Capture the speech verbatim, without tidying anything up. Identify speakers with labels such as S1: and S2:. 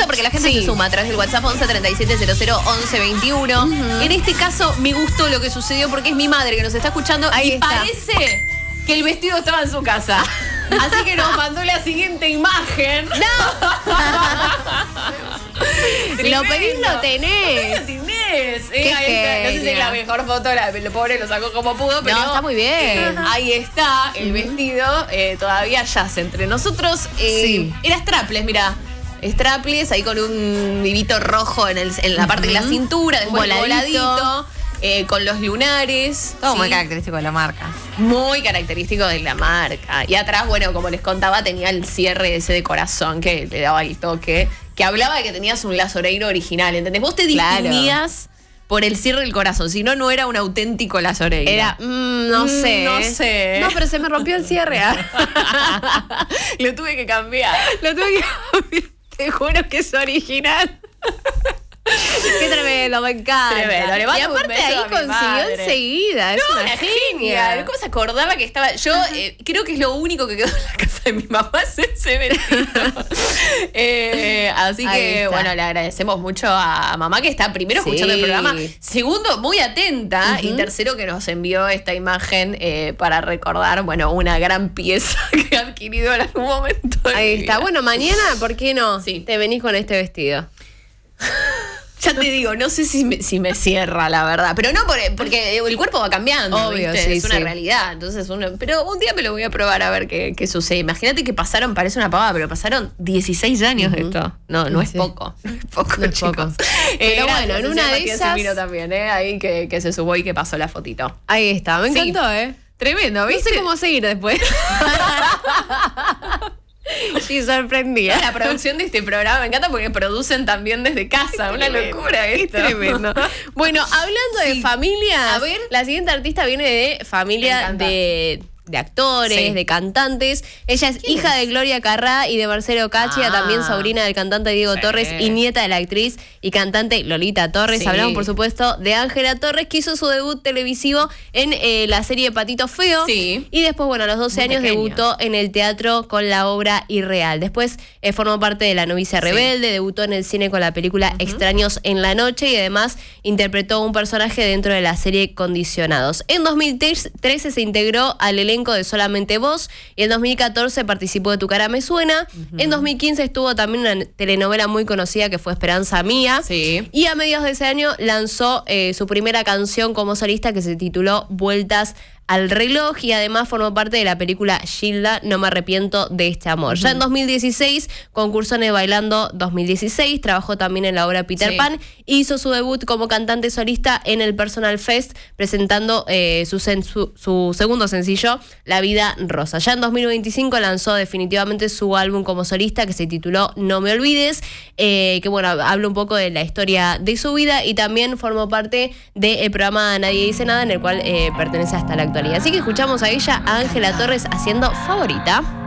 S1: porque la gente
S2: Sí.
S1: se suma a través del WhatsApp once treinta y siete cero cero once veintiuno. Uh-huh. En este caso me gustó lo que sucedió porque es mi madre que nos está escuchando.
S2: Ahí
S1: y
S2: está.
S1: parece que el vestido estaba en su casa. Así que nos mandó la siguiente imagen.
S2: ¡No! Lo pedís, lo tenés.
S1: Lo tenés. Eh,
S2: Qué
S1: ahí está. No sé si es
S2: genia.
S1: la mejor foto, la, el pobre lo sacó como pudo, pero
S2: No, está muy bien.
S1: eh, ahí está el vestido, eh, todavía yace entre nosotros. Eh,
S2: Sí.
S1: Era strapless, mira. Strapless, ahí con un vivito rojo en, el, en la parte de la cintura, después
S2: Voladito.
S1: voladito, eh, con los lunares.
S2: Todo
S1: ¿sí?
S2: muy característico de la marca.
S1: Muy característico de la marca. Y atrás, bueno, como les contaba, tenía el cierre ese de corazón que le daba el toque, que hablaba de que tenías un lazoreiro original, ¿entendés? Vos te
S2: Claro.
S1: distinguías por el cierre del corazón, si no, no era un auténtico lazoreiro.
S2: Era, mm, no
S1: Mm,
S2: sé.
S1: no sé.
S2: No, pero se me rompió el cierre.
S1: Lo tuve que cambiar.
S2: Lo tuve que cambiar. Te juro que es original. Qué tremendo, me encanta.
S1: Tremendo, le mando
S2: Y
S1: un
S2: aparte
S1: beso
S2: ahí
S1: a mi
S2: consiguió
S1: madre.
S2: enseguida. Es
S1: No,
S2: una
S1: era
S2: genia.
S1: genial. ¿Cómo se acordaba que estaba? Yo eh, creo que es lo único que quedó en la casa de mi mamá, es ese vestido. eh, así
S2: Ahí
S1: que,
S2: está.
S1: bueno, le agradecemos mucho a mamá que está primero
S2: Sí.
S1: escuchando el programa. Segundo, muy atenta.
S2: Uh-huh.
S1: Y tercero, que nos envió esta imagen eh, para recordar, bueno, una gran pieza que ha adquirido en algún momento. de
S2: Ahí
S1: mi
S2: está.
S1: vida.
S2: Bueno, mañana, ¿por qué no?
S1: Sí.
S2: Te venís con este vestido.
S1: Ya te digo, no sé si me, si me cierra, la verdad. Pero no, por- porque el cuerpo va cambiando.
S2: Obvio,
S1: ¿viste?
S2: sí,
S1: es una
S2: sí.
S1: realidad. Entonces, uno, pero un día me lo voy a probar a ver qué, qué sucede. Imagínate que pasaron, parece una pavada, pero pasaron dieciséis años de esto. No, no es
S2: Sí.
S1: poco. No es poco,
S2: No es
S1: chicos.
S2: poco.
S1: Eh,
S2: Pero
S1: gracias,
S2: bueno, en una
S1: Cecilia
S2: de
S1: Matías
S2: esas-
S1: Semino también, ¿eh? Ahí que, que se subió y que pasó la fotito.
S2: Ahí está. Me
S1: Sí.
S2: encantó, ¿eh?
S1: Tremendo,
S2: No
S1: ¿viste?
S2: sé cómo seguir después. Y sorprendida.
S1: La producción de este programa me encanta porque producen también desde casa. Una
S2: Tremendo.
S1: locura esto.
S2: Tremendo. Bueno, hablando
S1: Sí.
S2: de familias,
S1: A ver.
S2: la siguiente artista viene de
S1: Me
S2: familia
S1: encanta.
S2: de, de actores,
S1: Sí.
S2: de cantantes. Ella es hija de Gloria Carrá y de Marcelo Cachia,
S1: Ah.
S2: también sobrina del cantante Diego
S1: Sí.
S2: Torres y nieta de la actriz y cantante Lolita Torres.
S1: Sí.
S2: Hablamos, por supuesto, de Ángela Torres, que hizo su debut televisivo en eh, la serie Patito Feo.
S1: Sí.
S2: Y después, bueno, a los doce
S1: Muy
S2: años
S1: pequeña.
S2: debutó en el teatro con la obra Irreal. Después eh, formó parte de La novicia rebelde, debutó en el cine con la película Extraños en la noche y además interpretó un personaje dentro de la serie Condicionados. En dos mil trece se integró al elenco de Solamente Vos y en dos mil catorce participó de Tu cara me suena. En dos mil quince estuvo también una telenovela muy conocida que fue Esperanza Mía.
S1: Sí.
S2: Y a mediados de ese año lanzó eh, su primera canción como solista que se tituló Vueltas al reloj y además formó parte de la película Gilda, No me arrepiento de este amor. Ya en dos mil dieciséis concursó en el Bailando dos mil dieciséis, trabajó también en la obra Peter
S1: Sí.
S2: Pan, hizo su debut como cantante solista en el Personal Fest presentando eh, su, sen- su, su segundo sencillo, La vida rosa. Ya en dos mil veinticinco lanzó definitivamente su álbum como solista que se tituló No me olvides, eh, que bueno, habla un poco de la historia de su vida y también formó parte del programa Nadie dice nada en el cual eh, pertenece hasta la actualidad. Así que escuchamos a ella, a Ángela Torres, haciendo Favorita.